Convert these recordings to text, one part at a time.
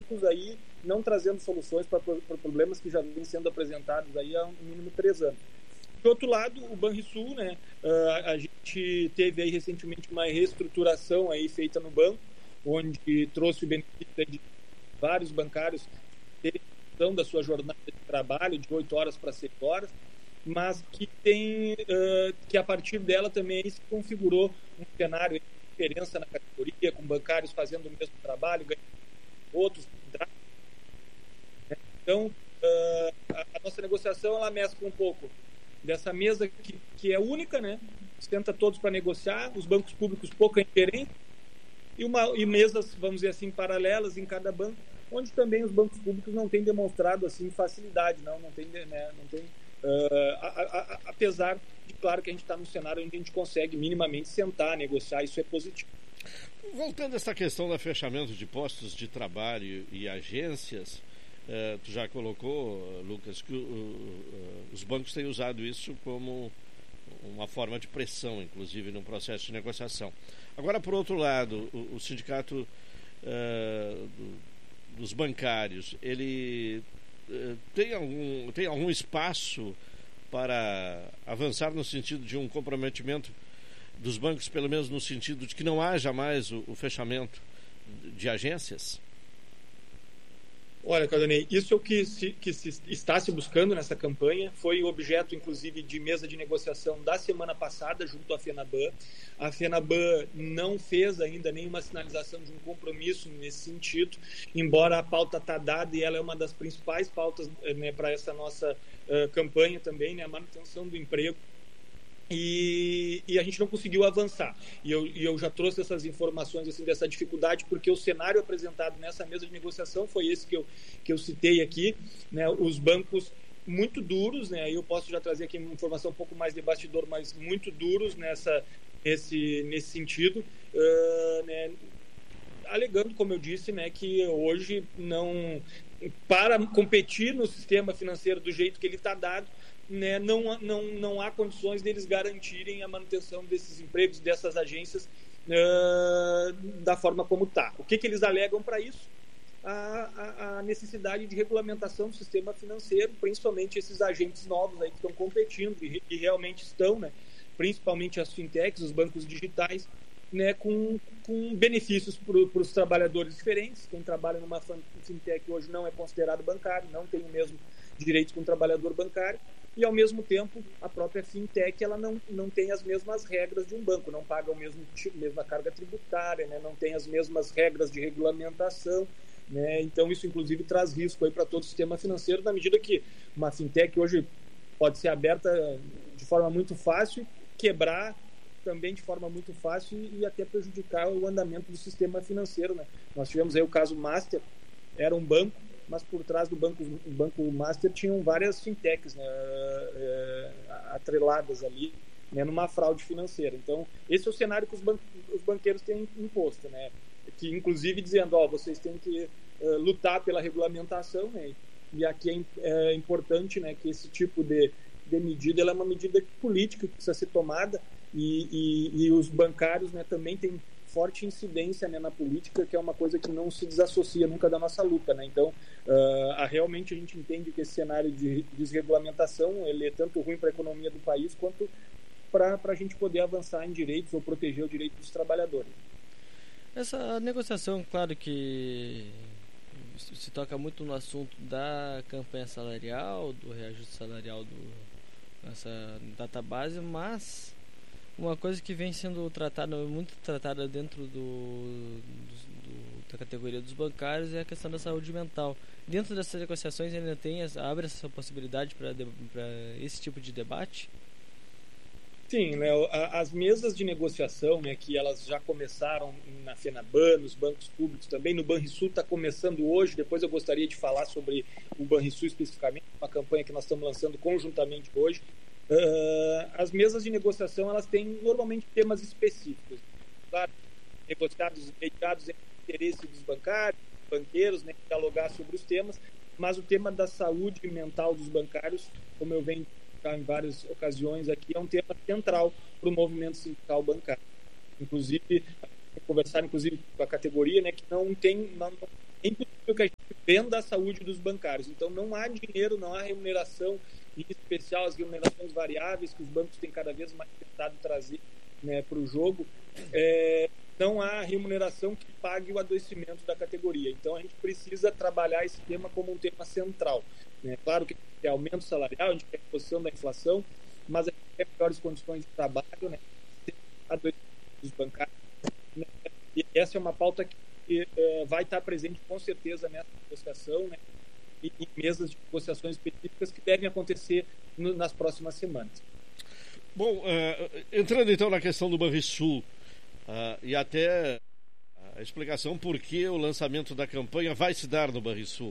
aí não trazendo soluções para problemas que já vêm sendo apresentados aí há no mínimo 3 anos. Do outro lado, o Banrisul, né, a gente teve aí recentemente uma reestruturação aí feita no banco, onde trouxe o benefício de vários bancários terem redução da sua jornada de trabalho de 8 horas para 6 horas, mas que tem que a partir dela também se configurou um cenário de diferença na categoria, com bancários fazendo o mesmo trabalho, ganhando outros. Então, a nossa negociação ela mescla um pouco dessa mesa que é única, né? Senta todos para negociar, os bancos públicos pouca ingerência, e mesas, vamos dizer assim, paralelas em cada banco, onde também os bancos públicos não têm demonstrado assim facilidade, não tem, né, não tem apesar de, claro, que a gente está num cenário onde a gente consegue minimamente sentar, negociar, isso é positivo. Voltando a essa questão do fechamento de postos de trabalho e agências, tu já colocou, Lucas, que os bancos têm usado isso como uma forma de pressão, inclusive, no processo de negociação. Agora, por outro lado, o sindicato dos bancários, ele tem algum espaço para avançar no sentido de um comprometimento dos bancos, pelo menos no sentido de que não haja mais o fechamento de agências? Olha, Claudionei, isso é o que está se buscando nessa campanha. Foi objeto, inclusive, de mesa de negociação da semana passada junto à FENABAN. A FENABAN não fez ainda nenhuma sinalização de um compromisso nesse sentido, embora a pauta está dada e ela é uma das principais pautas, né, para essa nossa campanha também, né, a manutenção do emprego. E a gente não conseguiu avançar. E eu já trouxe essas informações assim, dessa dificuldade, porque o cenário apresentado nessa mesa de negociação foi esse que eu citei aqui, né? Os bancos muito duros, né? Aí eu posso já trazer aqui uma informação um pouco mais de bastidor, mas muito duros nesse sentido, né? Alegando, como eu disse, né, que hoje para competir no sistema financeiro do jeito que ele está dado, né, não há condições deles garantirem a manutenção desses empregos, dessas agências, da forma como está. O que eles alegam para isso? A necessidade de regulamentação do sistema financeiro, principalmente esses agentes novos aí que estão competindo e realmente estão, né, principalmente as fintechs, os bancos digitais, né, com benefícios para os trabalhadores diferentes. Quem trabalha numa fintech hoje não é considerado bancário, não tem o mesmo direito que um trabalhador bancário, e ao mesmo tempo a própria fintech ela não tem as mesmas regras de um banco, não paga a mesma carga tributária, né, não tem as mesmas regras de regulamentação, né, então isso inclusive traz risco para todo o sistema financeiro, na medida que uma fintech hoje pode ser aberta de forma muito fácil, quebrar também de forma muito fácil e até prejudicar o andamento do sistema financeiro, né? Nós tivemos aí o caso Master, era um banco, mas por trás do banco Master tinham várias fintechs, né, atreladas ali, né, numa fraude financeira. Então, esse é o cenário que os banqueiros têm imposto, né? Que inclusive dizendo, vocês têm que lutar pela regulamentação, né? E aqui é importante, né, que esse tipo de medida ela é uma medida política que precisa ser tomada. E os bancários, né, também têm forte incidência, né, na política, que é uma coisa que não se desassocia nunca da nossa luta, né? Então, realmente a gente entende que esse cenário de desregulamentação ele é tanto ruim para a economia do país quanto para a gente poder avançar em direitos ou proteger o direito dos trabalhadores. Essa negociação, claro que se toca muito no assunto da campanha salarial, do reajuste salarial dessa database, mas uma coisa que vem sendo muito tratada dentro da categoria dos bancários é a questão da saúde mental. Dentro dessas negociações ainda abre essa possibilidade para esse tipo de debate? Sim, Léo, as mesas de negociação, né, que elas já começaram na FENABAN, nos bancos públicos também, no Banrisul está começando hoje, depois eu gostaria de falar sobre o Banrisul especificamente, uma campanha que nós estamos lançando conjuntamente hoje. As mesas de negociação elas têm normalmente temas específicos, claro, negociados mediados entre o interesse dos banqueiros, né, dialogar sobre os temas, mas o tema da saúde mental dos bancários, como eu venho em várias ocasiões aqui, é um tema central para o movimento sindical bancário. Inclusive, conversar com a categoria, né, que não tem é impossível que a gente venda a saúde dos bancários. Então, não há dinheiro, não há remuneração, em especial as remunerações variáveis que os bancos têm cada vez mais tentado trazer, né, para o jogo. Não há remuneração que pague o adoecimento da categoria. Então, a gente precisa trabalhar esse tema como um tema central, né? Claro que a gente quer aumento salarial, a gente quer a reposição da inflação, mas a gente quer melhores condições de trabalho, né? Adoecimento dos bancários, né? E essa é uma pauta que vai estar presente com certeza nessa negociação, né? E em mesas de negociações específicas que devem acontecer nas próximas semanas. Bom, entrando então na questão do Banrisul, e até a explicação por que o lançamento da campanha vai se dar no Banrisul.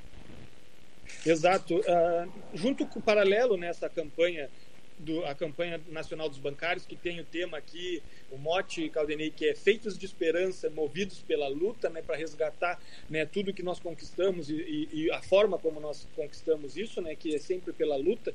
Exato. Junto com o paralelo nessa campanha, a campanha nacional dos bancários, que tem o tema aqui, o mote, Caldenei, que é feitos de esperança, movidos pela luta, né, para resgatar, né, tudo que nós conquistamos e a forma como nós conquistamos isso, né, que é sempre pela luta.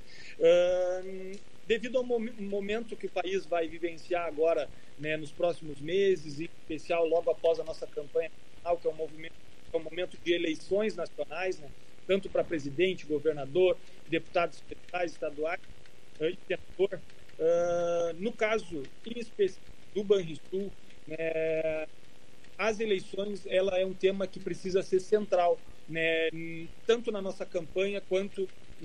Devido ao momento que o país vai vivenciar agora, né, nos próximos meses, e em especial logo após a nossa campanha nacional, que é um momento de eleições nacionais, né, tanto para presidente, governador, deputados federais, estaduais, e senador. No caso em específico do Banrisul, né, as eleições, ela é um tema que precisa ser central, né, tanto na nossa campanha quanto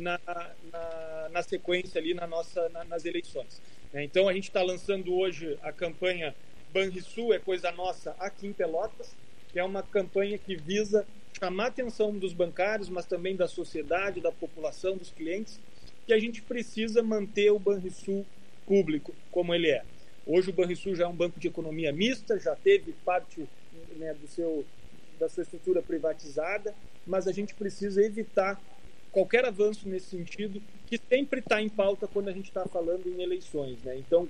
na sequência ali nas eleições. Então a gente está lançando hoje a campanha Banrisul é Coisa Nossa aqui em Pelotas, que é uma campanha que visa chamar a atenção dos bancários, mas também da sociedade, da população, dos clientes, que a gente precisa manter o Banrisul público como ele é. Hoje o Banrisul já é um banco de economia mista, já teve parte, né, da sua estrutura privatizada, mas a gente precisa evitar qualquer avanço nesse sentido, que sempre está em pauta quando a gente está falando em eleições, né? Então,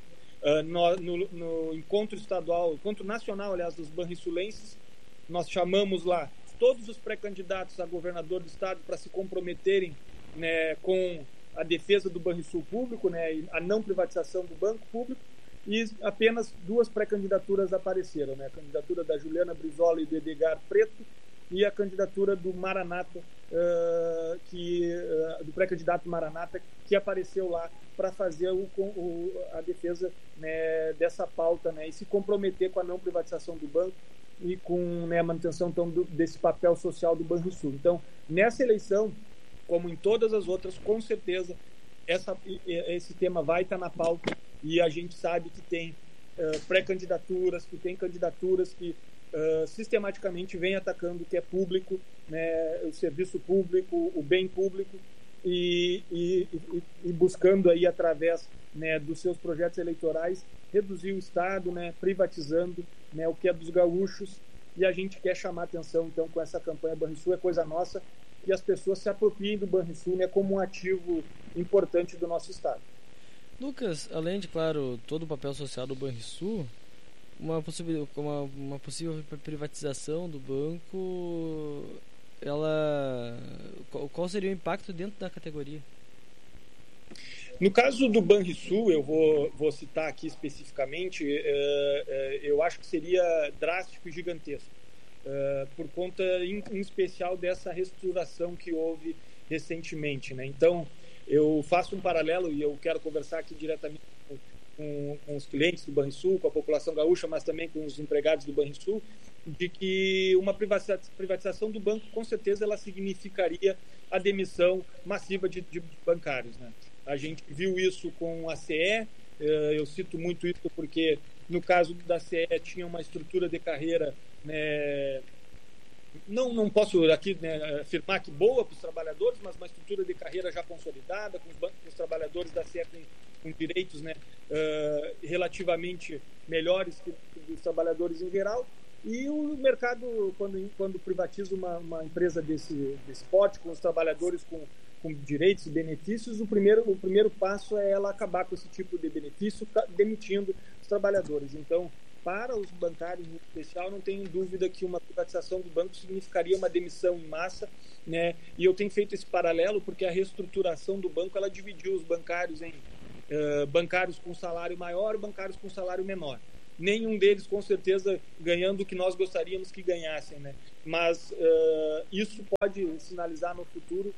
no encontro estadual, encontro nacional, aliás, dos banrisulenses, nós chamamos lá todos os pré-candidatos a governador do estado para se comprometerem, né, com a defesa do Banrisul público, né, a não privatização do banco público, e apenas 2 pré-candidaturas apareceram, né, a candidatura da Juliana Brizola e do Edgar Preto, e a candidatura do Maranata, do pré-candidato Maranata, que apareceu lá para fazer a defesa, né, dessa pauta, né, e se comprometer com a não privatização do banco e com, né, a manutenção então, desse papel social do Banrisul. Então, nessa eleição, como em todas as outras, com certeza esse tema vai estar na pauta, e a gente sabe que tem pré-candidaturas, que tem candidaturas que sistematicamente vem atacando o que é público, né, o serviço público, o bem público, e buscando aí através, né, dos seus projetos eleitorais reduzir o Estado, né, privatizando, né, o que é dos gaúchos. E a gente quer chamar atenção então com essa campanha Banrisul é Coisa Nossa, e as pessoas se apropriem do Banrisul, né, como um ativo importante do nosso Estado. Lucas, além de, claro, todo o papel social do Banrisul, uma possível privatização do banco, qual seria o impacto dentro da categoria? No caso do Banrisul, eu vou citar aqui especificamente, eu acho que seria drástico e gigantesco, por conta em especial dessa reestruturação que houve recentemente, né? Então, eu faço um paralelo, e eu quero conversar aqui diretamente com os clientes do Banrisul, com a população gaúcha, mas também com os empregados do Banrisul, de que uma privatização do banco, com certeza, ela significaria a demissão massiva de bancários, né? A gente viu isso com a CE, eu cito muito isso porque, no caso da CE, tinha uma estrutura de carreira, né, não posso aqui, né, afirmar que boa para os trabalhadores, mas uma estrutura de carreira já consolidada, com os trabalhadores da CE com direitos, né, relativamente melhores que os trabalhadores em geral. E o mercado, quando privatiza uma empresa desse porte, com os trabalhadores com direitos e benefícios, o primeiro passo é ela acabar com esse tipo de benefício, demitindo os trabalhadores. Então, para os bancários em especial, não tenho dúvida que uma privatização do banco significaria uma demissão em massa, né? E eu tenho feito esse paralelo porque a reestruturação do banco, ela dividiu os bancários em bancários com salário maior e bancários com salário menor. nenhum deles com certeza ganhando o que nós gostaríamos que ganhassem, né? Mas isso pode sinalizar no futuro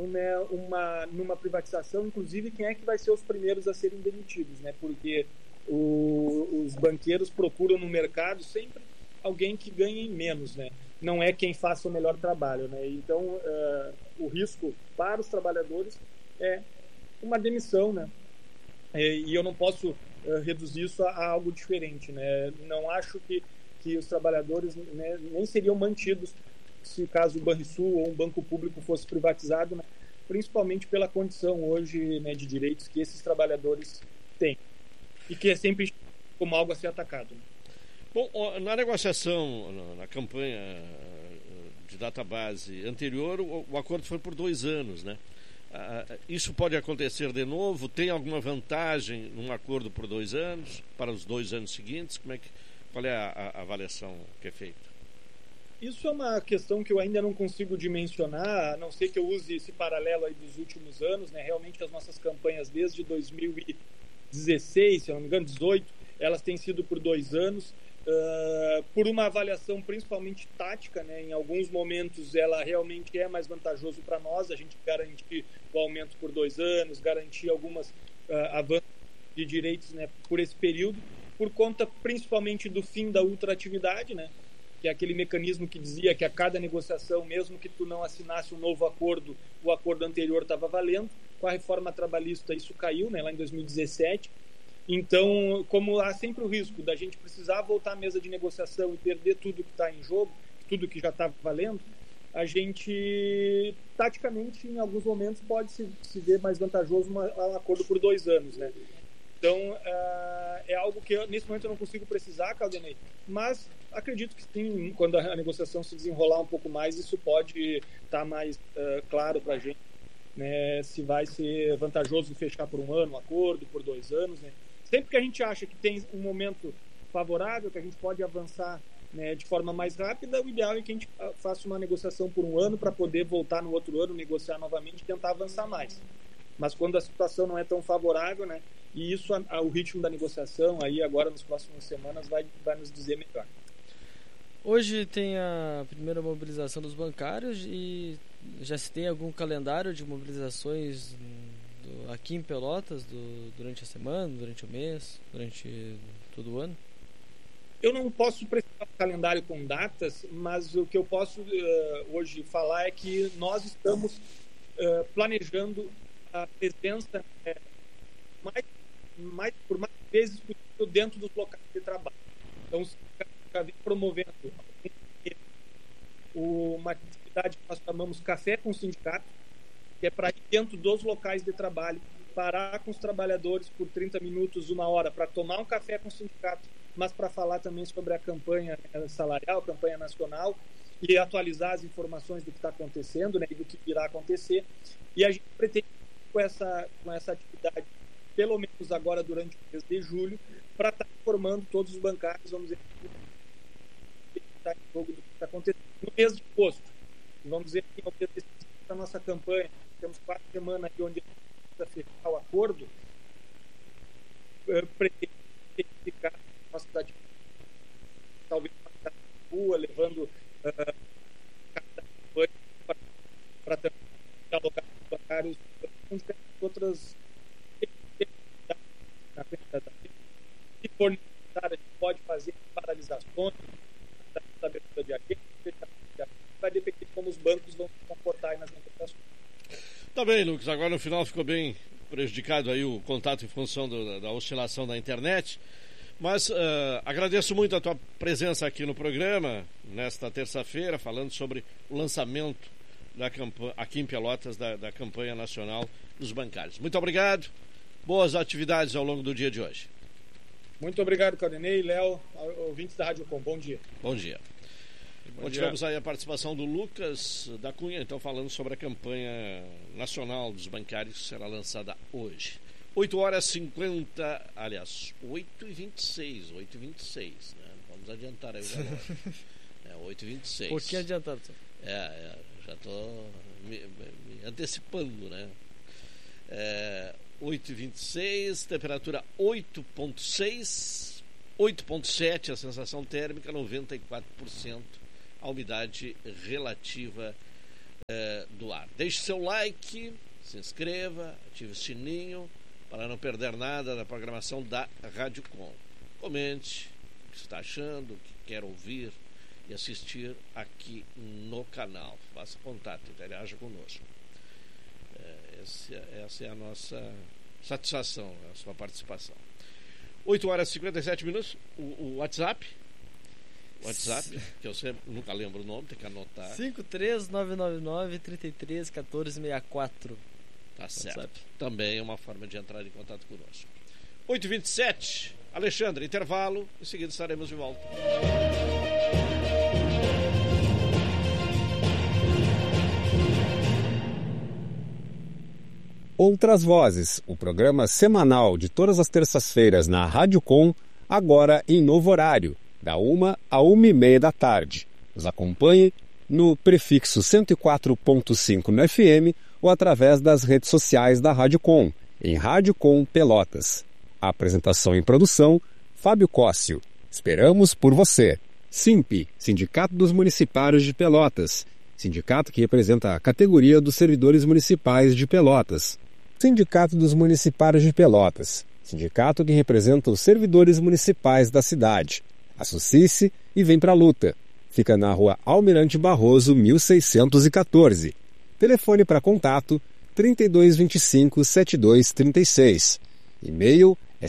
numa privatização, inclusive quem é que vai ser os primeiros a serem demitidos, né? Porque os banqueiros procuram no mercado sempre alguém que ganhe menos, né? Não é quem faça o melhor trabalho, né? Então o risco para os trabalhadores é uma demissão, né? E eu não posso reduzir isso a algo diferente, né? Não acho que os trabalhadores, né, nem seriam mantidos se caso o Banrisul ou um banco público fosse privatizado, né, principalmente pela condição hoje, né, de direitos que esses trabalhadores têm e que é sempre como algo a ser atacado. Bom, na negociação, na campanha de database anterior, o acordo foi por 2 anos, né? Isso pode acontecer de novo? Tem alguma vantagem num acordo por 2 anos, para os 2 anos seguintes? Qual é a avaliação que é feita? Isso é uma questão que eu ainda não consigo dimensionar, a não ser que eu use esse paralelo aí dos últimos anos, né? Realmente as nossas campanhas desde 2016, se eu não me engano, 18, elas têm sido por 2 anos, por uma avaliação principalmente tática, né? Em alguns momentos ela realmente é mais vantajoso para nós, a gente garantir o aumento por 2 anos, garantir algumas avanços de direitos, né, por esse período, por conta principalmente do fim da ultraatividade, né? Que é aquele mecanismo que dizia que a cada negociação, mesmo que tu não assinasse um novo acordo, o acordo anterior estava valendo. Com a reforma trabalhista isso caiu, né, lá em 2017. Então, como há sempre o risco da gente precisar voltar à mesa de negociação e perder tudo que está em jogo, tudo que já está valendo, a gente, taticamente, em alguns momentos, pode se ver mais vantajoso um acordo por 2 anos, né? Então, é algo que nesse momento eu não consigo precisar, Caldenei, mas acredito que sim, quando a negociação se desenrolar um pouco mais, isso pode estar mais claro para a gente, né, se vai ser vantajoso fechar por 1 ano um acordo, por 2 anos, né? Sempre que a gente acha que tem um momento favorável, que a gente pode avançar, né, de forma mais rápida, o ideal é que a gente faça uma negociação por 1 ano para poder voltar no outro ano, negociar novamente e tentar avançar mais. Mas quando a situação não é tão favorável, né, e isso, o ritmo da negociação aí agora nas próximas semanas vai nos dizer melhor. Hoje tem a primeira mobilização dos bancários e já se tem algum calendário de mobilizações aqui em Pelotas durante a semana, durante o mês, durante todo o ano? Eu não posso precisar um calendário com datas, mas o que eu posso hoje falar é que nós estamos planejando a presença por mais vezes possível dentro dos locais de trabalho. Então, se vem promovendo uma atividade que nós chamamos Café com o Sindicato, que é para ir dentro dos locais de trabalho, parar com os trabalhadores por 30 minutos, 1 hora, para tomar um café com o sindicato, mas para falar também sobre a campanha salarial, campanha nacional, e atualizar as informações do que está acontecendo, né, e do que irá acontecer. E a gente pretende, com essa atividade, pelo menos agora durante o mês de julho, para estar informando todos os bancários, vamos dizer, do que está acontecendo. No mês de agosto, vamos dizer que é o mês da nossa campanha, temos 4 semanas aqui onde a gente precisa fechar o acordo, pretende ficar nossa cidade, talvez na rua, levando cada campanha para também dialogar com os bancários, outras na frente da se for necessário, a gente pode fazer paralisações, abertura de agenda, vai depender de como os bancos vão se comportar nas negociações. Tá bem, Lucas, agora no final ficou bem prejudicado aí o contato em função da oscilação da internet, mas agradeço muito a tua presença aqui no programa, nesta terça-feira, falando sobre o lançamento da campanha, aqui em Pelotas, da campanha nacional dos bancários. Muito obrigado, boas atividades ao longo do dia de hoje. Muito obrigado, Caldenei, Léo, ouvintes da Rádio Com. Bom dia. Bom dia. Bom, tivemos aí a participação do Lucas da Cunha, então falando sobre a campanha nacional dos bancários que será lançada hoje. 8h26, 8h26, né? Vamos adiantar aí o relógio. 8h26. Por que adiantado? Já estou me antecipando, né? 8h26, temperatura 8,6, 8,7 a sensação térmica, 94% a umidade relativa do ar. Deixe seu like, se inscreva, ative o sininho para não perder nada da programação da Rádio Com. Comente o que está achando, o que quer ouvir e assistir aqui no canal. Faça contato, interaja conosco. Essa é a nossa satisfação, a sua participação. 8 horas e 57 minutos. O WhatsApp, que eu sempre nunca lembro o nome, tem que anotar. 53999-331464. Tá certo. WhatsApp. Também é uma forma de entrar em contato conosco. 8h27, Alexandre, intervalo. Em seguida estaremos de volta. Outras Vozes, o programa semanal de todas as terças-feiras na Rádio Com, agora em novo horário, da 1 a 1h30 da tarde. Nos acompanhe no prefixo 104.5 no FM ou através das redes sociais da Rádio Com, em Rádio Com Pelotas. A apresentação e produção, Fábio Cóssio. Esperamos por você. SIMP, Sindicato dos Municipários de Pelotas. Sindicato que representa a categoria dos servidores municipais de Pelotas. Sindicato dos Municipários de Pelotas. Sindicato que representa os servidores municipais da cidade. Associe-se e vem pra luta. Fica na Rua Almirante Barroso, 1614. Telefone para contato 3225-7236. E-mail é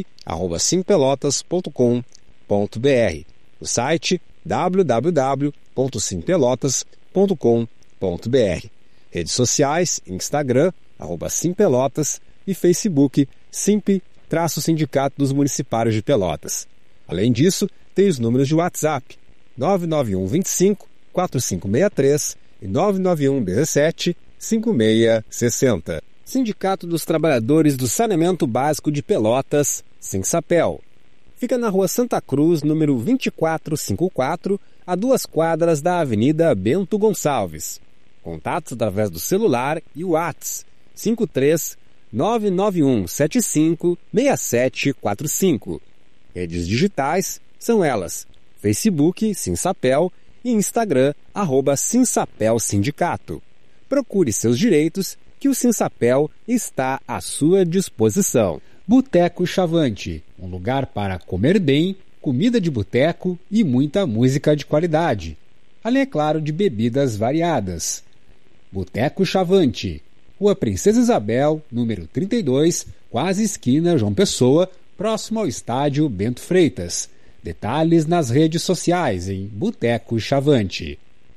simp@simpelotas.com.br. O site www.simpelotas.com.br. Redes sociais, Instagram, @simpelotas e Facebook, Simp-Sindicato dos Municipários de Pelotas. Além disso, tem os números de WhatsApp 991 25 4563 e 991 17 5660. Sindicato dos Trabalhadores do Saneamento Básico de Pelotas, Sinsapel. Fica na Rua Santa Cruz, número 2454, a 2 quadras da Avenida Bento Gonçalves. Contatos através do celular e o WhatsApp 53 991 75 6745. Redes digitais são elas: Facebook, Sinsapel, e Instagram, @Sinsapel-Sindicato. Procure seus direitos, que o Sinsapel está à sua disposição. Boteco Chavante, um lugar para comer bem, comida de boteco e muita música de qualidade. Além, é claro, de bebidas variadas. Boteco Chavante, Rua Princesa Isabel, número 32, quase esquina João Pessoa, próximo ao estádio Bento Freitas. Detalhes nas redes sociais em Boteco Chavante.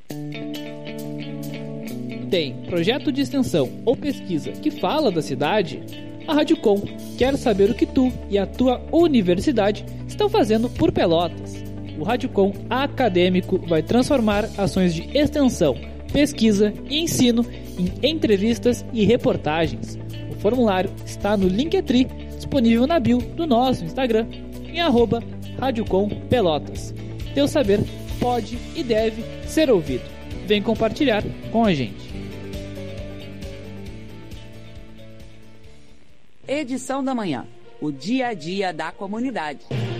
Tem projeto de extensão ou pesquisa que fala da cidade? A Rádio Com quer saber o que tu e a tua universidade estão fazendo por Pelotas. O Rádio Com acadêmico vai transformar ações de extensão, pesquisa e ensino em entrevistas e reportagens. O formulário está no Linktree, disponível na bio do nosso Instagram, em @Rádio Com Pelotas. Teu saber pode e deve ser ouvido. Vem compartilhar com a gente. Edição da manhã. O dia a dia da comunidade.